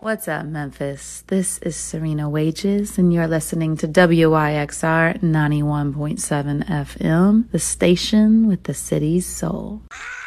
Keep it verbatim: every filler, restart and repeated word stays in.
What's up, Memphis? This is Serena Wages, and you're listening to W I X R ninety-one point seven F M, the station with the city's soul.